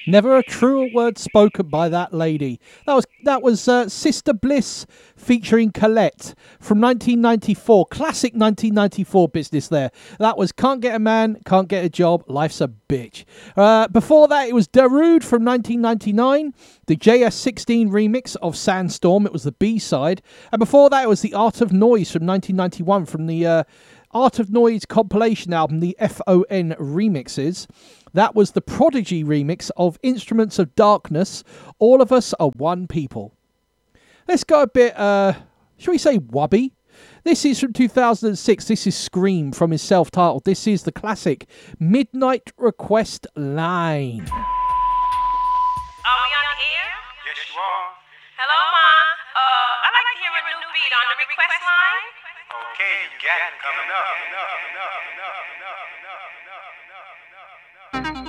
Never a truer word spoken by that lady. That was Sister Bliss featuring Colette from 1994. Classic 1994 business there. That was Can't Get a Man, Can't Get a Job, Life's a Bitch. Before that, it was Darude from 1999. The JS16 remix of Sandstorm. It was the B-side. And before that, it was The Art of Noise from 1991 from the Art of Noise compilation album, the FON remixes. That was the Prodigy remix of Instruments of Darkness. All of Us Are One People. Let's go a bit, shall we say wubby? This is from 2006. This is Scream from his self-titled. This is the classic Midnight Request Line. Are we on the air? Yes, you are. Hello, Ma. I'd like to hear a new beat on the request line. Okay, you got it coming up.